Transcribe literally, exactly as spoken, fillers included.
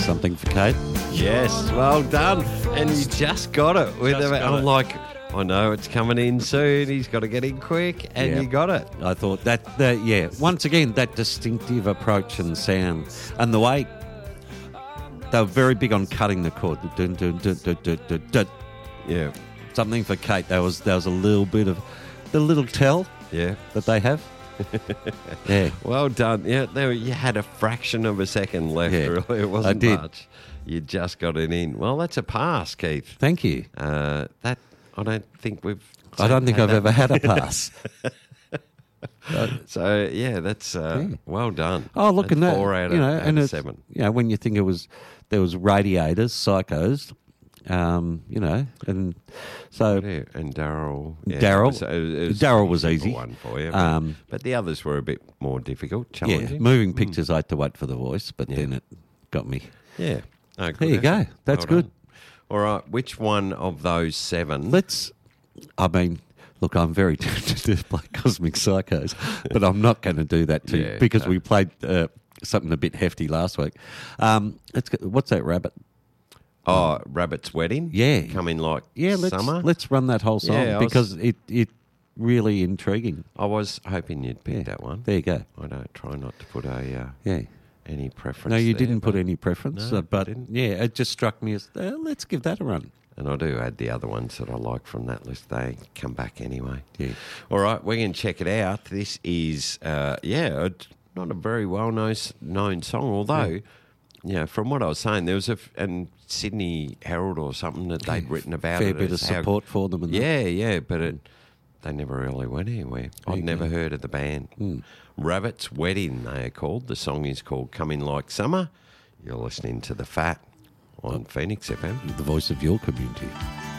Something for Kate. Yes, well done. And you just got it. With Just a, got I'm it. like, I know it's coming in soon. He's got to get in quick, and Yeah. you got it. I thought that, that, yeah, once again, that distinctive approach and sound. And the way they were very big on cutting the chord. Dun, dun, dun, dun, dun, dun, dun. Yeah, Something for Kate. There was, there was a little bit of the little tell yeah. that they have. Yeah. Well done. Yeah, there you had a fraction of a second left. Yeah, Really, it wasn't I did. much. You just got it in. Well, that's a pass, Keith. Thank you. Uh, that I don't think we've. I don't think had I've that. ever had a pass. So yeah, that's uh, Yeah. well done. Oh, look, That's and that, four out you of, know, out and of it's, seven. you know, when you think it was, there was Radiators, Psychos, um, you know, and so Yeah, and Daryl. Yeah, Daryl- it was- it was Daryl a was simple easy. one for you, but, Um, but the others were a bit more difficult, yeah, challenging. moving pictures, I had to wait for the voice, but Yeah. then it got me. Yeah. No, good There you go. effort. That's Well good. done. All right. Which one of those seven? Let's, I mean, look, I'm very tempted to play Cosmic Psychos, but I'm not going to do that to you Yeah, because no. we played uh, something a bit hefty last week. Um, let's go, what's that rabbit? Oh, Rabbit's Wedding. Yeah. Coming like Yeah, let's summer. let's run that whole song Yeah, I was- because it it really intriguing. I was hoping you'd pick Yeah. that one. There you go. I don't try not to put a uh, Yeah. any preference. No, you there, didn't put but- any preference, No, uh, but didn't. yeah, it just struck me as uh, let's give that a run. And I do add the other ones that I like from that list. They come back anyway. Yeah. All right, we're going to check it out. This is, uh, yeah, a, not a very well-known known song, although, you know, from what I was saying, there was a, f- and Sydney Herald or something that they'd written about Fair it. bit of as how- support for them, and that. Yeah, yeah, but it, they never really went anywhere. I'd you never go. heard of the band. Hmm. Rabbit's Wedding, they are called. The song is called Coming Like Summer. You're listening to The Fat on Phoenix F M. the voice of your community.